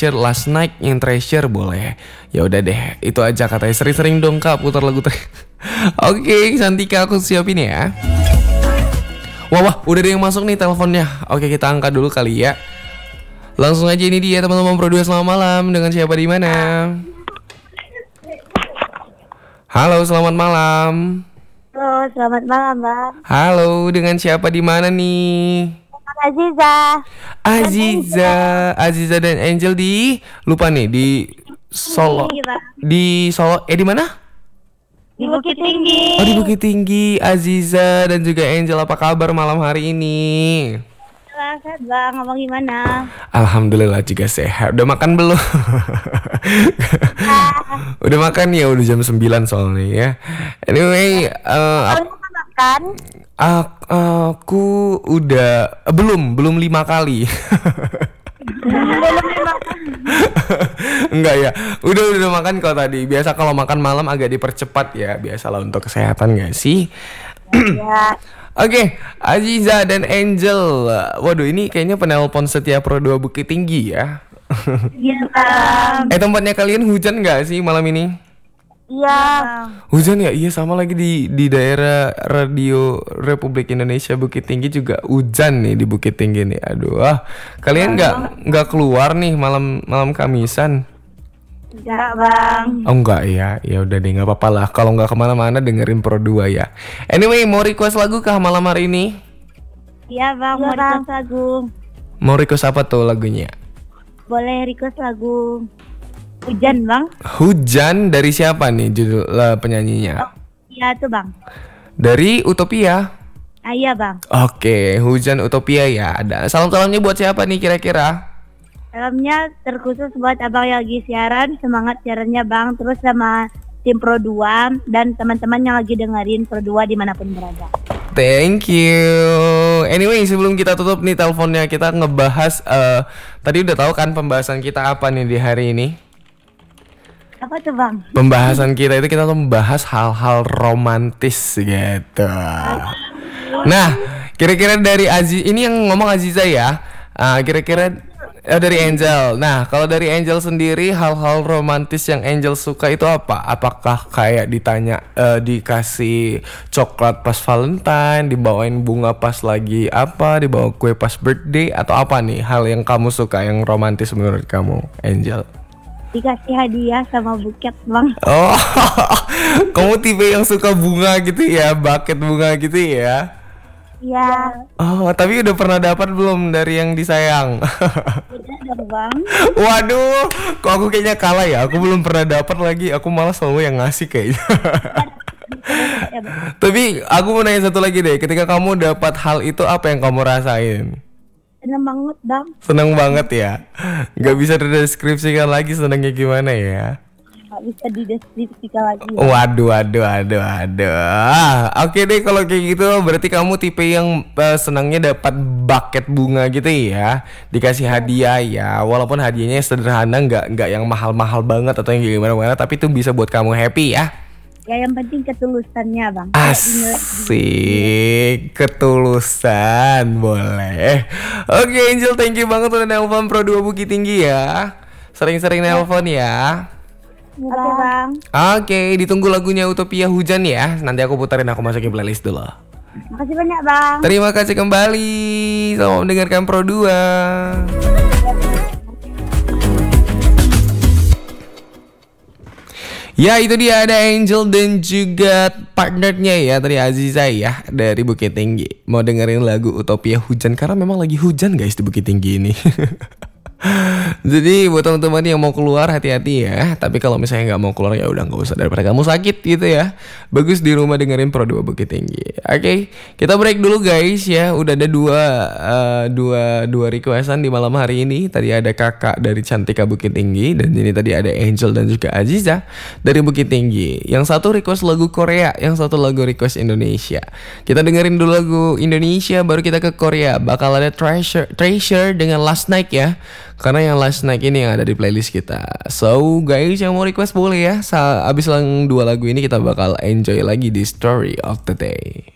Treasure, Last Night yang Treasure boleh. Ya udah deh, itu aja katanya. Sering-sering dong Kak putar lagu Oke, Santika aku siapin ya. Wah, udah ada yang masuk nih teleponnya. Oke, kita angkat dulu kali ya. Langsung aja, ini dia teman-teman Pro 2, selamat malam. Dengan siapa di mana? Halo, selamat malam. Halo, selamat malam, Bang. Halo, dengan siapa di mana nih? Aziza dan Angel di lupa nih di Solo. Di Solo, di mana? Di Bukit Tinggi. Oh, di Bukit Tinggi. Aziza dan juga Angel, apa kabar malam hari ini? Sehat, Bang. Abang gimana? Alhamdulillah juga sehat. Udah makan belum? Udah makan ya, udah jam 9 soalnya ya. Anyway, makan? Aku udah belum 5 kali. Enggak ya, udah makan kok tadi. Biasa kalau makan malam agak dipercepat ya, biasalah untuk kesehatan gak sih? Ya. Oke, Aziza dan Angel. Waduh, ini kayaknya penelpon setia Pro 2 Bukit Tinggi ya. Iya, Bang. Tempatnya kalian hujan gak sih malam ini? Iya. Hujan ya? Iya, sama lagi di daerah Radio Republik Indonesia Bukit Tinggi juga hujan nih di Bukit Tinggi nih. Aduh, kalian nggak keluar nih malam Kamisan? Enggak, Bang. Oh enggak ya, ya udah deh, nggak apa-apa lah. Kalau nggak kemana-mana dengerin Pro 2 ya. Anyway, mau request lagu kah malam hari ini? Iya, Bang. Mau request lagu. Mau request apa tuh lagunya? Boleh request lagu Hujan, Bang. Hujan dari siapa nih judul penyanyinya? Iya tuh, Bang. Dari Utopia. Iya, Bang. Oke, Hujan Utopia ya. Ada salam-salamnya buat siapa nih kira-kira? Salamnya terkhusus buat abang yang lagi siaran, semangat siarannya, Bang. Terus sama tim Pro 2 dan teman-teman yang lagi dengerin Pro 2 dimanapun berada. Thank you. Anyway, sebelum kita tutup nih teleponnya, kita ngebahas tadi udah tahu kan pembahasan kita apa nih di hari ini? Apa tuh, Bang? Pembahasan kita itu kita tuh membahas hal-hal romantis gitu. Nah, kira-kira dari ini yang ngomong Aziza ya. Kira-kira dari Angel. Nah, kalau dari Angel sendiri, hal-hal romantis yang Angel suka itu apa? Apakah kayak ditanya dikasih coklat pas Valentine, dibawain bunga pas lagi apa, dibawa kue pas birthday, atau apa nih hal yang kamu suka yang romantis menurut kamu, Angel? Dikasih hadiah sama buket, Bang. Oh, kamu tipe yang suka bunga gitu ya, buket bunga gitu ya? Iya. Oh, tapi udah pernah dapat belum dari yang disayang? Udah dong, Bang. Waduh, kok aku kayaknya kalah ya? Aku belum pernah dapat lagi. Aku malah selalu yang ngasih kayaknya. Tapi aku mau nanya satu lagi deh. Ketika kamu dapat hal itu, apa yang kamu rasain? Seneng banget, Bang. Seneng banget ya? Gak bisa dideskripsikan lagi senengnya gimana ya? Gak bisa dideskripsikan lagi. Waduh. Oke deh, kalau kayak gitu berarti kamu tipe yang senangnya dapat buket bunga gitu ya, dikasih hadiah ya, walaupun hadiahnya sederhana, nggak yang mahal-mahal banget atau yang gimana-gimana, tapi itu bisa buat kamu happy ya. Ya, yang penting ketulusannya, Bang. Asik, ketulusan boleh. Oke, Angel, thank you banget udah nelpon Pro 2 Bukit Tinggi ya. Sering-sering nelpon ya. Oke, Bang. Oke, ditunggu lagunya Utopia Hujan ya. Nanti aku puterin, aku masukin playlist dulu. Makasih banyak, Bang. Terima kasih kembali. Selamat mendengarkan Pro 2. Ya, itu dia, ada Angel dan juga partnernya ya, tadi Aziza ya, dari Bukit Tinggi. Mau dengerin lagu Utopia Hujan karena memang lagi hujan guys di Bukit Tinggi ini. Jadi buat teman-teman yang mau keluar hati-hati ya. Tapi kalau misalnya nggak mau keluar ya udah nggak usah, daripada kamu sakit gitu ya. Bagus di rumah dengerin Pro 2 Bukit Tinggi. Oke, kita break dulu guys ya. Udah ada dua requestan di malam hari ini. Tadi ada kakak dari Cantika Bukit Tinggi, dan ini tadi ada Angel dan juga Aziza dari Bukit Tinggi. Yang satu request lagu Korea, yang satu lagu request Indonesia. Kita dengerin dulu lagu Indonesia, baru kita ke Korea. Bakal ada Treasure dengan Last Night ya. Karena yang Last Night ini yang ada di playlist kita. So guys, yang mau request boleh ya. Abis lang 2 lagu ini kita bakal enjoy lagi di Story of the Day.